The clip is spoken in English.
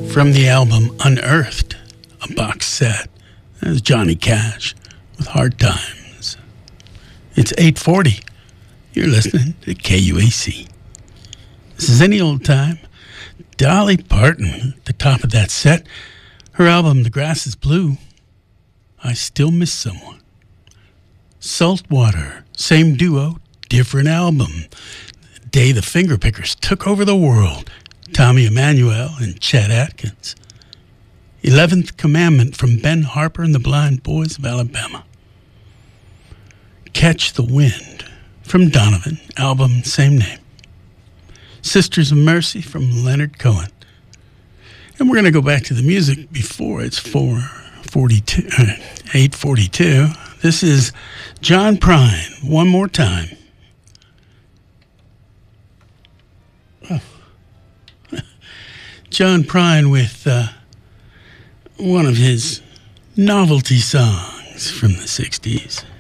From the album Unearthed, a box set. That was Johnny Cash with Hard Times. It's 8:40. You're listening to KUAC. This is Any Old Time. Dolly Parton at the top of that set. Her album, The Grass is Blue. I Still Miss Someone. Saltwater, same duo, different album. The day the Fingerpickers took over the world. Tommy Emmanuel and Chet Atkins. 11th Commandment from Ben Harper and the Blind Boys of Alabama. Catch the Wind from Donovan, album same name. Sisters of Mercy from Leonard Cohen. And we're going to go back to the music before it's 8:42. This is John Prine, One More Time. Oh. John Prine with one of his novelty songs from the 60s.